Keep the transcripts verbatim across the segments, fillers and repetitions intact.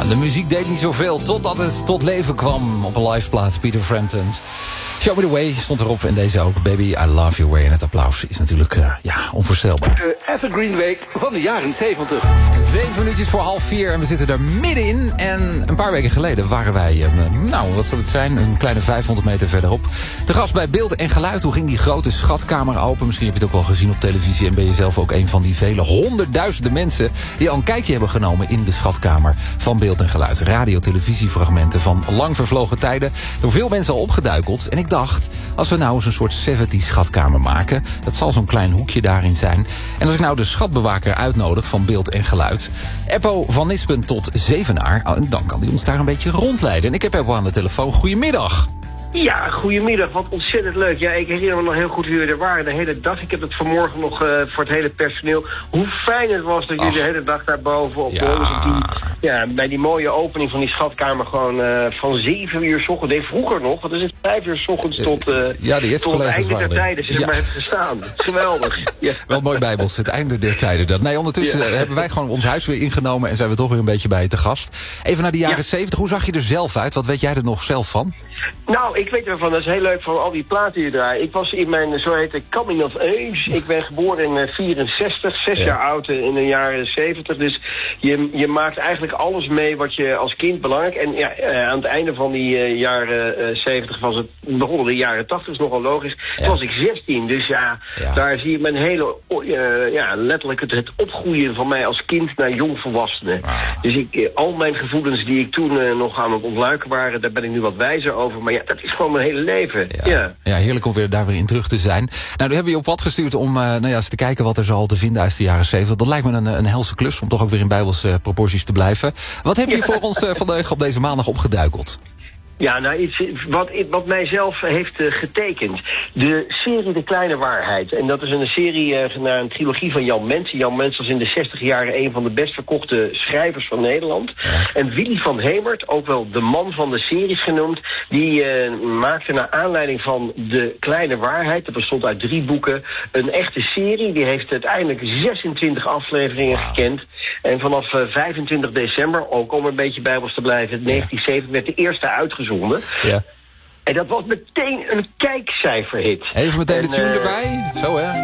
Ja, de muziek deed niet zoveel totdat het tot leven kwam op een liveplaat. Peter Frampton. Show Me The Way stond erop en deze ook. Baby, I Love Your Way. En het applaus is natuurlijk uh, ja, onvoorstelbaar. De Evergreen Week van de jaren zeventig. Zeven minuutjes voor half vier en we zitten er middenin. En een paar weken geleden waren wij, uh, nou wat zal het zijn, een kleine vijfhonderd meter verderop. Te gast bij Beeld en Geluid. Hoe ging die grote schatkamer open? Misschien heb je het ook wel gezien op televisie. En ben je zelf ook een van die vele honderdduizenden mensen die al een kijkje hebben genomen in de schatkamer van Beeld en Geluid. Radio, televisiefragmenten van lang vervlogen tijden. Door veel mensen al opgeduikeld. En ik dacht, als we nou eens een soort zeventig schatkamer maken, dat zal zo'n klein hoekje daarin zijn. En als ik nou de schatbewaker uitnodig van Beeld en Geluid, Eppo van Nispen tot Zevenaar, dan kan die ons daar een beetje rondleiden. En ik heb Eppo aan de telefoon. Goedemiddag. Ja, goedemiddag. Wat ontzettend leuk. Ja, ik herinner me nog heel goed hoe jullie er waren de hele dag. Ik heb het vanmorgen nog uh, voor het hele personeel. Hoe fijn het was dat jullie de hele dag daarboven op ja. ons die, ja, bij die mooie opening van die schatkamer gewoon uh, van zeven uur 's ochtends. Nee, vroeger nog. Want het is vijf uur 's ochtends tot, uh, ja, de tot het einde der tijden. Ze ja. maar heeft gestaan. Geweldig. Ja. Wel mooi bijbels. Het einde der tijden. Dat. Nee, ondertussen ja. hebben wij gewoon ons huis weer ingenomen en zijn we toch weer een beetje bij je te gast. Even naar de jaren zeventig. Hoe zag je er zelf uit? Wat weet jij er nog zelf van? Nou, ik weet ervan, dat is heel leuk van al die platen die je draait. Ik was in mijn, zo heet het, coming of age. Ik ben geboren in vierenzestig, zes ja. jaar oud in de jaren zeventig. Dus je, je maakt eigenlijk alles mee wat je als kind belangrijk. En ja, aan het einde van die uh, jaren zeventig was het, begonnen de jaren tachtig, is nogal logisch. Toen ja. was ik zestien, dus ja, ja. daar zie je mijn hele, uh, ja, letterlijk het, het opgroeien van mij als kind naar jongvolwassene. Ah. Dus ik, uh, al mijn gevoelens die ik toen uh, nog aan het ontluiken waren, daar ben ik nu wat wijzer over. Maar ja, dat is gewoon mijn hele leven. Ja, ja. ja heerlijk om weer daar weer in terug te zijn. Nou, nu hebben we je op pad gestuurd om uh, nou ja, eens te kijken wat er zo al te vinden uit de jaren zeventig. Dat lijkt me een, een helse klus om toch ook weer in bijbelse uh, proporties te blijven. Wat heb je ja. voor ons uh, vandaag op deze maandag opgeduikeld? Ja, nou, iets wat, wat mijzelf heeft uh, getekend. De serie De Kleine Waarheid. En dat is een serie uh, naar een trilogie van Jan Mens. Jan Mens was in de zestig jaren een van de best verkochte schrijvers van Nederland. Ja. En Willy van Hemert, ook wel de man van de series genoemd, die uh, maakte naar aanleiding van De Kleine Waarheid, dat bestond uit drie boeken, een echte serie. Die heeft uiteindelijk zesentwintig afleveringen wow. gekend. En vanaf uh, vijfentwintig december, ook om een beetje bijbels te blijven, ja. negentien zeventig werd de eerste uitgezonden. Ja. En dat was meteen een kijkcijferhit. Even meteen en, de tune uh, erbij. Zo hè.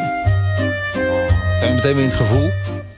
Zijn we meteen weer in het gevoel.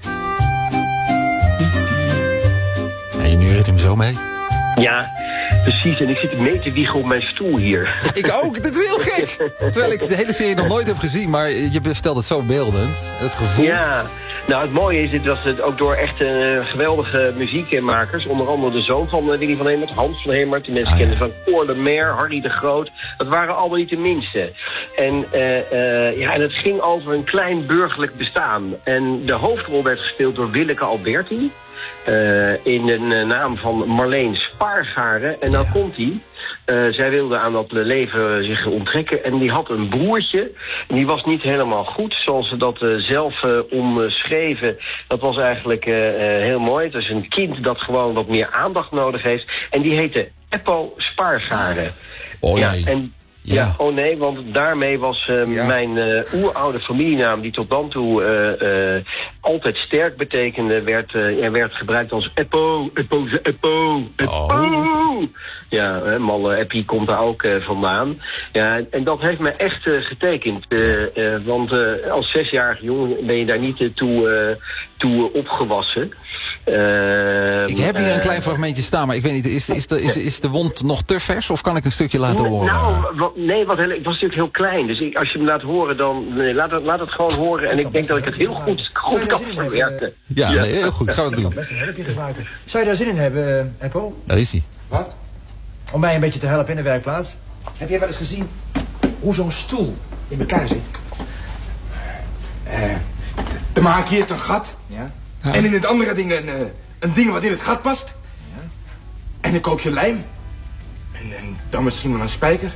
En nu rit hem zo mee. Ja, precies. En ik zit mee te wiegen op mijn stoel hier. Ik ook, dat is heel gek. Terwijl ik de hele serie nog nooit heb gezien, maar je stelt het zo beeldend. Het gevoel. Ja. Nou, het mooie is, dit was het ook door echt uh, geweldige muziekmakers. Onder andere de zoon van uh, Willy van Hemert, Hans van Hemert. Die mensen ah, kenden ja. van Cor de Meer, Harry de Groot. Dat waren allemaal niet de minste. En, uh, uh, ja, en het ging over een klein burgerlijk bestaan. En de hoofdrol werd gespeeld door Willeke Alberti. Uh, in de uh, naam van Marleen Spaargaren. En dan ja. komt hij. Uh, zij wilde aan dat leven zich onttrekken. En die had een broertje. En die was niet helemaal goed. Zoals ze dat uh, zelf uh, omschreven. Dat was eigenlijk uh, uh, heel mooi. Het is een kind dat gewoon wat meer aandacht nodig heeft. En die heette Eppo Spaargaren. Oh nee. Ja, en Ja. ja, oh nee, want daarmee was uh, ja. mijn uh, oeroude familienaam, die tot dan toe uh, uh, altijd sterk betekende, werd, uh, er werd gebruikt als Eppo, Eppo, Eppo, Eppo. Oh. Ja, uh, malle Eppie komt daar ook uh, vandaan. Ja, en dat heeft me echt uh, getekend. Uh, uh, want uh, als zesjarige jongen ben je daar niet uh, toe, uh, toe opgewassen. Uh, ik heb hier een klein fragmentje staan, maar ik weet niet, is, is, de, is, is de wond nog te vers of kan ik een stukje laten horen? Nou, wat, nee, wat, het was natuurlijk heel klein, dus ik, als je hem laat horen, dan nee, laat, het, laat het gewoon horen en ik denk dat ik het heel goed, goed kan verwerken. Ja, ja. Nee, heel goed, gaan we het doen. Best een helpje gebruiken. Zou je daar zin in hebben, uh, Eppo? Daar is hij. Wat? Om mij een beetje te helpen in de werkplaats. Heb jij wel eens gezien hoe zo'n stoel in elkaar zit? Uh, de maak hier is een gat. Ja. Ja. En in het andere ding een, een ding wat in het gat past. Ja. En een kookje lijm. En, en dan misschien wel een spijker.